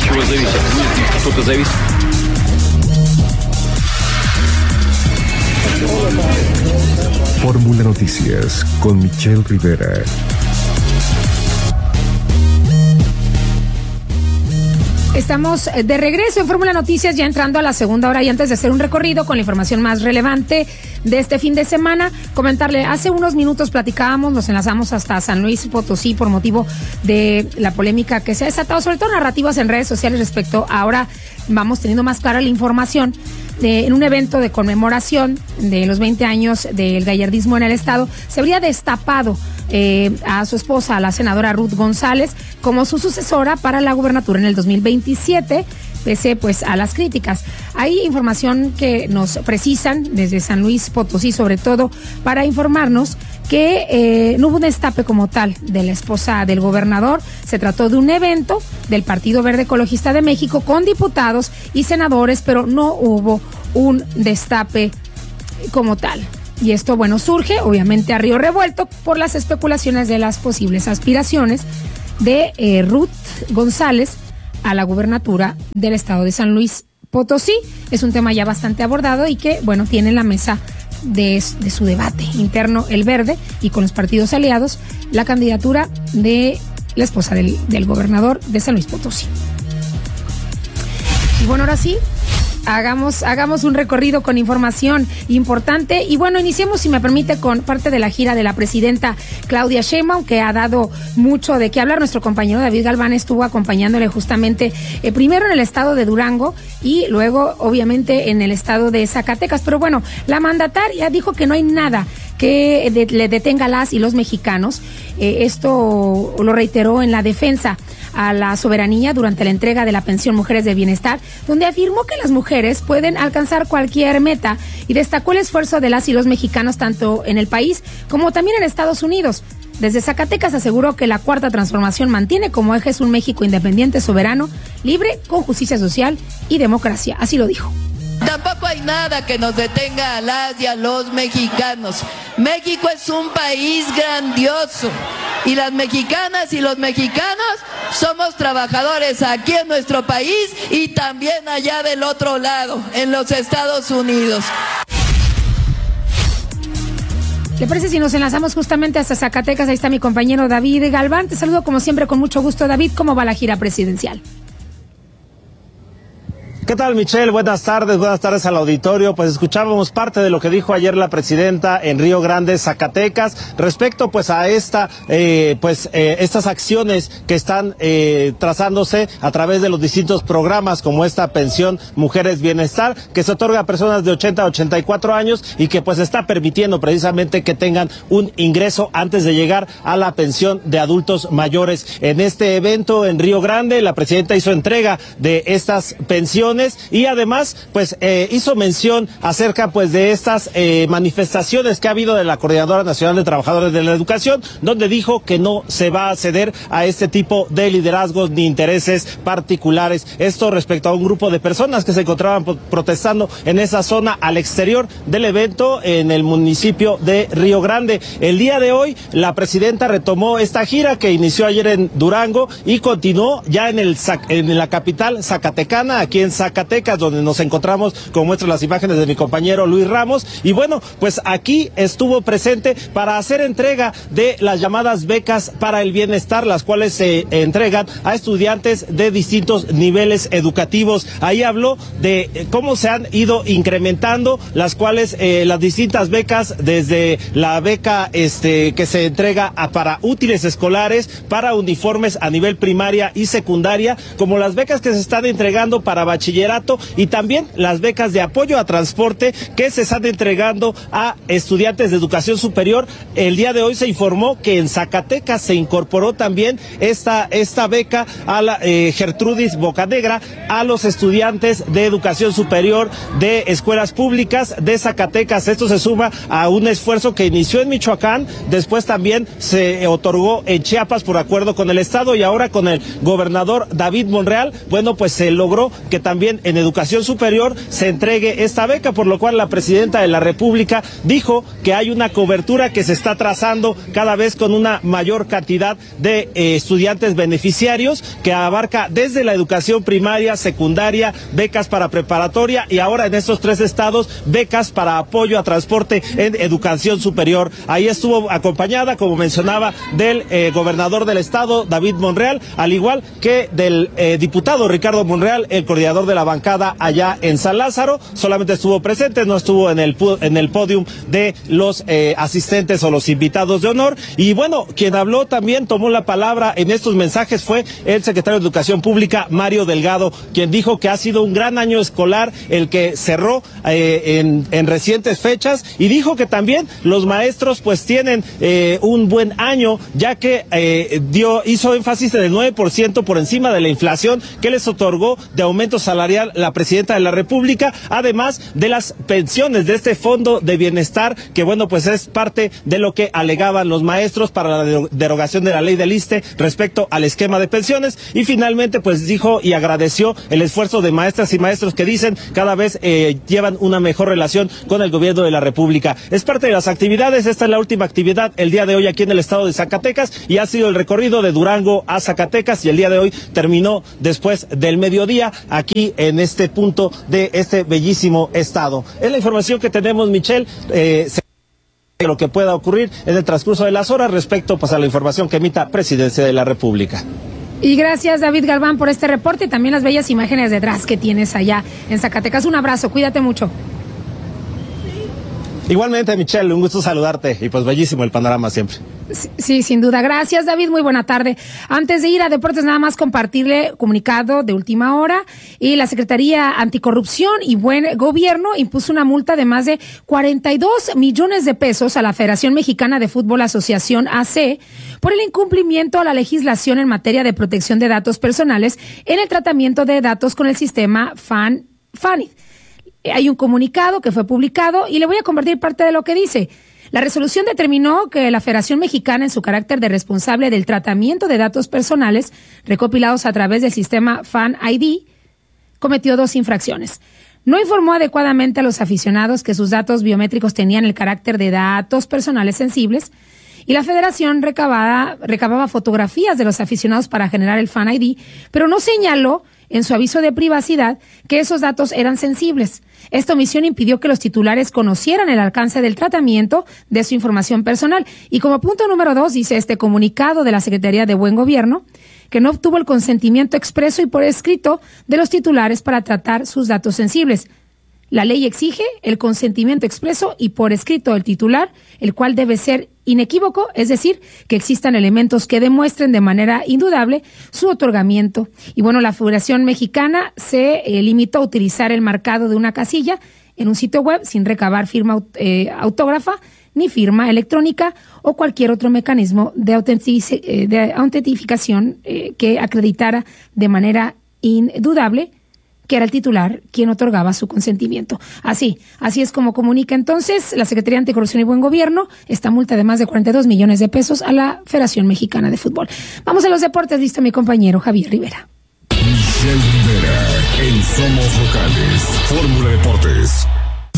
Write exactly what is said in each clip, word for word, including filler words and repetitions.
чего зависит? Будет что-то зависит? Fórmula Noticias con Michelle Rivera. Estamos de regreso en Fórmula Noticias, ya entrando a la segunda hora, y antes de hacer un recorrido con la información más relevante de este fin de semana, comentarle, hace unos minutos platicábamos, nos enlazamos hasta San Luis Potosí por motivo de la polémica que se ha desatado, sobre todo narrativas en redes sociales respecto a ahora vamos teniendo más clara la información de, en un evento de conmemoración de los veinte años del gallardismo en el estado, se habría destapado Eh, a su esposa, a la senadora Ruth González, como su sucesora para la gubernatura en el dos mil veintisiete, pese pues a las críticas. Hay información que nos precisan desde San Luis Potosí, sobre todo para informarnos que eh, no hubo un destape como tal de la esposa del gobernador. Se trató de un evento del Partido Verde Ecologista de México con diputados y senadores, pero no hubo un destape como tal. Y esto, bueno, surge obviamente a río revuelto por las especulaciones de las posibles aspiraciones de eh, Ruth González a la gubernatura del estado de San Luis Potosí. Es un tema ya bastante abordado y que, bueno, tiene en la mesa de, de su debate interno el Verde y con los partidos aliados la candidatura de la esposa del, del gobernador de San Luis Potosí. Y bueno, ahora sí, Hagamos, hagamos un recorrido con información importante y bueno, iniciemos, si me permite, con parte de la gira de la presidenta Claudia Sheinbaum, que ha dado mucho de qué hablar. Nuestro compañero David Galván estuvo acompañándole justamente eh, primero en el estado de Durango y luego obviamente en el estado de Zacatecas, pero bueno, la mandataria dijo que no hay nada que de, le detenga a las y los mexicanos. Eh, esto lo reiteró en la defensa a la soberanía durante la entrega de la pensión Mujeres de Bienestar, donde afirmó que las mujeres pueden alcanzar cualquier meta y destacó el esfuerzo de las y los mexicanos tanto en el país como también en Estados Unidos. Desde Zacatecas aseguró que la Cuarta Transformación mantiene como ejes un México independiente, soberano, libre, con justicia social y democracia. Así lo dijo. Tampoco hay nada que nos detenga a las y a los mexicanos. México es un país grandioso y las mexicanas y los mexicanos somos trabajadores aquí en nuestro país y también allá del otro lado, en los Estados Unidos. ¿Le parece si nos enlazamos justamente hasta Zacatecas? Ahí está mi compañero David Galván. Te saludo como siempre con mucho gusto, David. ¿Cómo va la gira presidencial? ¿Qué tal, Michelle? Buenas tardes, buenas tardes al auditorio. Pues escuchábamos parte de lo que dijo ayer la presidenta en Río Grande, Zacatecas, respecto pues a esta, eh, pues eh, estas acciones que están eh, trazándose a través de los distintos programas, como esta pensión Mujeres Bienestar, que se otorga a personas de ochenta a ochenta y cuatro años y que pues está permitiendo precisamente que tengan un ingreso antes de llegar a la pensión de adultos mayores. En este evento en Río Grande, la presidenta hizo entrega de estas pensiones y además pues eh, hizo mención acerca pues de estas eh, manifestaciones que ha habido de la Coordinadora Nacional de Trabajadores de la Educación, donde dijo que no se va a ceder a este tipo de liderazgos ni intereses particulares. Esto respecto a un grupo de personas que se encontraban protestando en esa zona al exterior del evento en el municipio de Río Grande. El día de hoy la presidenta retomó esta gira que inició ayer en Durango y continuó ya en, el, en la capital zacatecana, aquí en Zacatecas. Zacatecas, donde nos encontramos, como muestran las imágenes de mi compañero Luis Ramos, y bueno, pues aquí estuvo presente para hacer entrega de las llamadas becas para el bienestar, las cuales se entregan a estudiantes de distintos niveles educativos. Ahí habló de cómo se han ido incrementando, las cuales eh, las distintas becas, desde la beca este que se entrega a, para útiles escolares, para uniformes a nivel primaria y secundaria, como las becas que se están entregando para bachillerato y también las becas de apoyo a transporte que se están entregando a estudiantes de educación superior. El día de hoy se informó que en Zacatecas se incorporó también esta, esta beca a la eh, Gertrudis Bocanegra a los estudiantes de educación superior de escuelas públicas de Zacatecas. Esto se suma a un esfuerzo que inició en Michoacán, después también se otorgó en Chiapas por acuerdo con el estado y ahora con el gobernador David Monreal. Bueno, pues se logró que también también en educación superior se entregue esta beca, por lo cual la presidenta de la República dijo que hay una cobertura que se está trazando cada vez con una mayor cantidad de eh, estudiantes beneficiarios, que abarca desde la educación primaria, secundaria, becas para preparatoria y ahora en estos tres estados becas para apoyo a transporte en educación superior. Ahí estuvo acompañada, como mencionaba, del eh, gobernador del estado, David Monreal, al igual que del eh, diputado Ricardo Monreal, el coordinador de la bancada allá en San Lázaro. Solamente estuvo presente, no estuvo en el en el podium de los eh, asistentes o los invitados de honor. Y bueno, quien habló también, tomó la palabra en estos mensajes, fue el secretario de Educación Pública, Mario Delgado, quien dijo que ha sido un gran año escolar el que cerró eh, en, en recientes fechas, y dijo que también los maestros pues tienen eh, un buen año, ya que eh, dio hizo énfasis en el nueve por ciento por encima de la inflación que les otorgó de aumento salarial la presidenta de la República, además de las pensiones de este fondo de bienestar, que bueno, pues es parte de lo que alegaban los maestros para la derogación de la ley del ISSSTE respecto al esquema de pensiones. Y finalmente pues dijo y agradeció el esfuerzo de maestras y maestros que dicen cada vez eh, llevan una mejor relación con el gobierno de la República. Es parte de las actividades, esta es la última actividad el día de hoy aquí en el estado de Zacatecas, y ha sido el recorrido de Durango a Zacatecas, y el día de hoy terminó después del mediodía aquí en este punto de este bellísimo estado. Es la información que tenemos, Michelle. Eh, lo que pueda ocurrir en el transcurso de las horas respecto pues, a la información que emita Presidencia de la República. Y gracias, David Galván, por este reporte y también las bellas imágenes de Draz que tienes allá en Zacatecas. Un abrazo, cuídate mucho. Igualmente, Michelle, un gusto saludarte y pues bellísimo el panorama siempre. Sí, sí, sin duda. Gracias, David. Muy buena tarde. Antes de ir a deportes, nada más compartirle comunicado de última hora. Y la Secretaría Anticorrupción y Buen Gobierno impuso una multa de más de cuarenta y dos millones de pesos a la Federación Mexicana de Fútbol Asociación A C por el incumplimiento a la legislación en materia de protección de datos personales en el tratamiento de datos con el sistema FAN, FANID. Hay un comunicado que fue publicado y le voy a compartir parte de lo que dice. La resolución determinó que la Federación Mexicana, en su carácter de responsable del tratamiento de datos personales recopilados a través del sistema FAN I D, cometió dos infracciones. No informó adecuadamente a los aficionados que sus datos biométricos tenían el carácter de datos personales sensibles, y la Federación recababa, recababa fotografías de los aficionados para generar el FAN I D, pero no señaló en su aviso de privacidad que esos datos eran sensibles. Esta omisión impidió que los titulares conocieran el alcance del tratamiento de su información personal. Y como punto número dos, dice este comunicado de la Secretaría de Buen Gobierno, que no obtuvo el consentimiento expreso y por escrito de los titulares para tratar sus datos sensibles. La ley exige el consentimiento expreso y por escrito del titular, el cual debe ser inequívoco, es decir, que existan elementos que demuestren de manera indudable su otorgamiento. Y bueno, la Federación Mexicana se eh, limitó a utilizar el marcado de una casilla en un sitio web sin recabar firma eh, autógrafa ni firma electrónica o cualquier otro mecanismo de, autentic- eh, de autentificación eh, que acreditara de manera indudable que era el titular quien otorgaba su consentimiento. Así, así es como comunica entonces la Secretaría Anticorrupción y Buen Gobierno esta multa de más de cuarenta y dos millones de pesos a la Federación Mexicana de Fútbol. Vamos a los deportes, listo mi compañero Javier Rivera. Michelle Rivera en Somos Locales, Fórmula Deportes.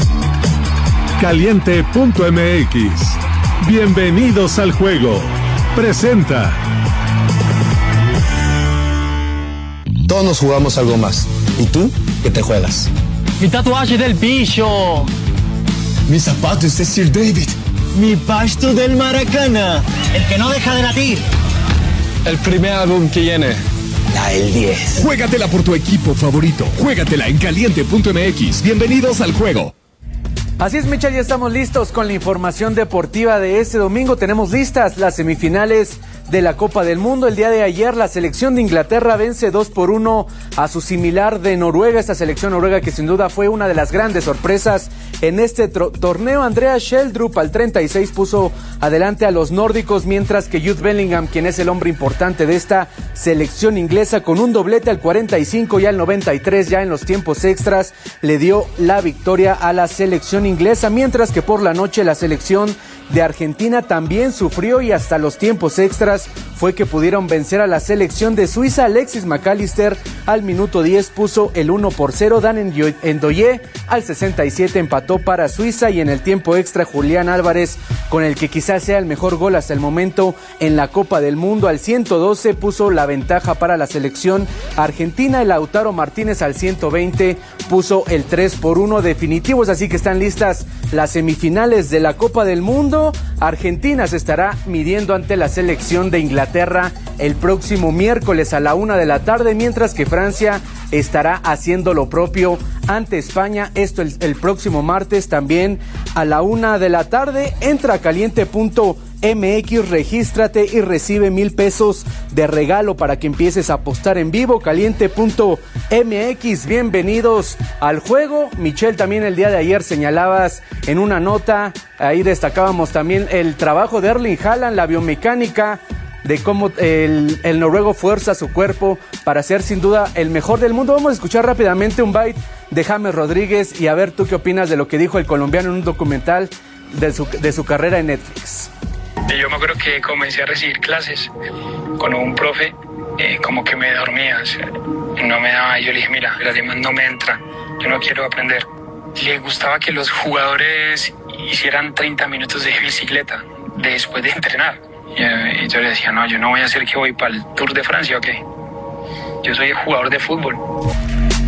Caliente punto M X. Bienvenidos al juego. Presenta. Todos nos jugamos algo más. ¿Y tú qué te juegas? Mi tatuaje del bicho. Mis zapatos de Sir David. Mi pasto del Maracana. El que no deja de latir. El primer álbum que viene. La El diez. Juégatela por tu equipo favorito. Juégatela en Caliente punto M X. Bienvenidos al juego. Así es, Michelle, ya estamos listos con la información deportiva de este domingo. Tenemos listas las semifinales de la Copa del Mundo. El día de ayer la selección de Inglaterra vence dos por uno a su similar de Noruega. Esta selección noruega que sin duda fue una de las grandes sorpresas en este tro- torneo. Andrea Sheldrup al treinta y seis puso adelante a los nórdicos, mientras que Jude Bellingham, quien es el hombre importante de esta selección inglesa, con un doblete al cuarenta y cinco y al noventa y tres ya en los tiempos extras, le dio la victoria a la selección inglesa, mientras que por la noche la selección de Argentina también sufrió y hasta los tiempos extras Chivas fue que pudieron vencer a la selección de Suiza. Alexis McAllister al minuto diez puso el uno por cero. Dan Ndoye al sesenta y siete empató para Suiza, y en el tiempo extra Julián Álvarez, con el que quizás sea el mejor gol hasta el momento en la Copa del Mundo, al ciento doce puso la ventaja para la selección argentina. Y Lautaro Martínez al ciento veinte puso el tres por uno definitivos. Así que están listas las semifinales de la Copa del Mundo. Argentina se estará midiendo ante la selección de Inglaterra el próximo miércoles a la una de la tarde, mientras que Francia estará haciendo lo propio ante España. Esto el, el próximo martes también a la una de la tarde. Entra a caliente punto M X, regístrate y recibe mil pesos de regalo para que empieces a apostar en vivo. Caliente punto M X, bienvenidos al juego. Michelle, también el día de ayer señalabas en una nota, ahí destacábamos también el trabajo de Erling Haaland, la biomecánica, de cómo el, el noruego fuerza su cuerpo para ser sin duda el mejor del mundo. Vamos a escuchar rápidamente un bite de James Rodríguez y a ver tú qué opinas de lo que dijo el colombiano en un documental de su, de su carrera en Netflix. Yo me acuerdo que comencé a recibir clases con un profe, eh, como que me dormía, o sea, no me daba, yo le dije, mira, las demás no me entra, yo no quiero aprender. Le gustaba que los jugadores hicieran treinta minutos de bicicleta después de entrenar. Y yo le decía, no, yo no voy a hacer que voy para el Tour de Francia, ¿o qué? Yo soy jugador de fútbol.